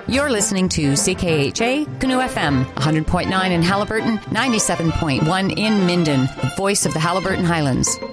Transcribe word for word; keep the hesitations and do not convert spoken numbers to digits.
You're listening to C K H A Canoe F M, one hundred point nine in Haliburton, ninety-seven point one in Minden, the voice of the Haliburton Highlands.